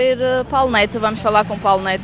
Paulo Neto, vamos falar com Paulo Neto.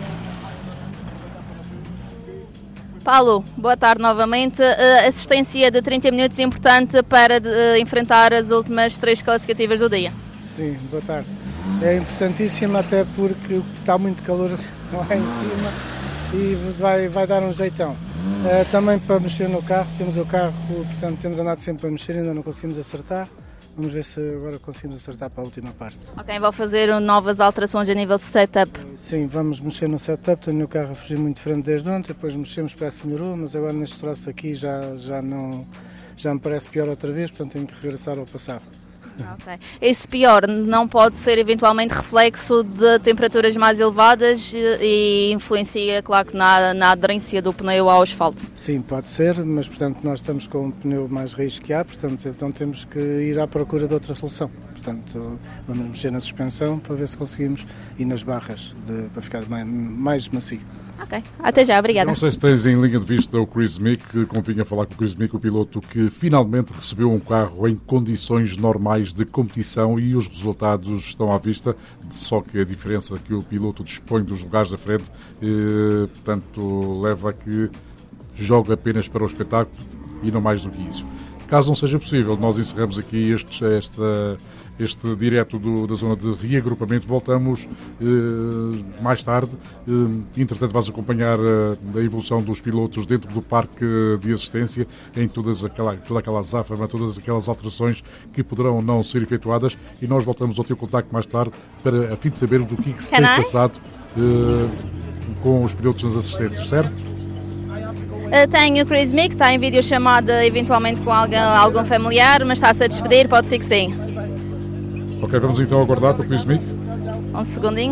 Paulo, boa tarde novamente. Assistência de 30 minutos importante para enfrentar as últimas 3 classificativas do dia. Sim, boa tarde. É importantíssimo até porque está muito calor lá em cima e vai dar um jeitão. Também para mexer no carro, temos o carro, portanto temos andado sempre a mexer, ainda não conseguimos acertar. Vamos ver se agora conseguimos acertar para a última parte. Ok, vão fazer novas alterações a nível de setup? Sim, vamos mexer no setup, tenho o carro a fugir muito de frente desde ontem, depois mexemos, parece que melhorou, mas agora neste troço aqui já me parece pior outra vez, portanto tenho que regressar ao passado. Okay. Esse pior não pode ser eventualmente reflexo de temperaturas mais elevadas e influencia, claro, que na aderência do pneu ao asfalto? Sim, pode ser, mas portanto nós estamos com um pneu mais raiz que há, portanto então temos que ir à procura de outra solução. Portanto vamos mexer na suspensão para ver se conseguimos e nas barras para ficar mais macio. Ok, até já, obrigada. Não sei se tens em linha de vista o Chris Meek, convinha falar com o Chris Meek, o piloto que finalmente recebeu um carro em condições normais de competição e os resultados estão à vista, só que a diferença que o piloto dispõe dos lugares da frente, portanto, leva a que jogue apenas para o espetáculo e não mais do que isso. Caso não seja possível, nós encerramos aqui este direto da zona de reagrupamento. Voltamos mais tarde. Entretanto, vais acompanhar a evolução dos pilotos dentro do parque de assistência, em toda aquela azáfama, todas aquelas alterações que poderão ou não ser efetuadas, e nós voltamos ao teu contacto mais tarde para, a fim de saber do que se tem passado com os pilotos nas assistências, certo? Tenho o Chris Meek, está em videochamada eventualmente com algum familiar, mas está-se a despedir, pode ser que sim. Ok, vamos então aguardar para o Chris Meek. Um segundinho.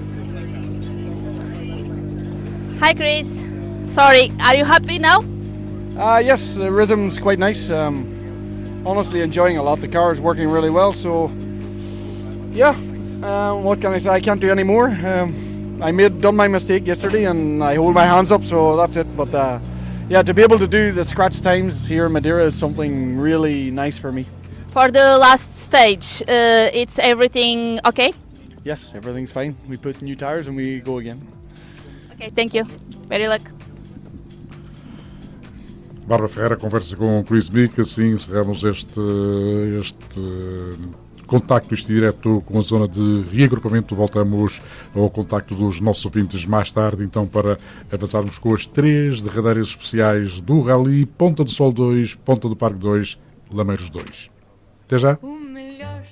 Hi Chris, sorry, are you happy now? Yes, the rhythm's quite nice. Honestly enjoying a lot. The car is working really well, so yeah, what can I say? I can't do any more. I done my mistake yesterday and I hold my hands up, so that's it. But yeah, to be able to do the scratch times here in Madeira is something really nice for me. For the last stage, it's everything okay? Yes, everything's fine. We put new tires and we go again. Okay, thank you. Very luck. Bárbara Ferreira conversa com o Chris Meek, assim encerramos este contacto, este direto com a zona de reagrupamento. Voltamos ao contacto dos nossos ouvintes mais tarde, então, para avançarmos com as 3 derradeiras especiais do Rally Ponta do Sol 2, Ponta do Parque 2, Lameiros 2. Até já!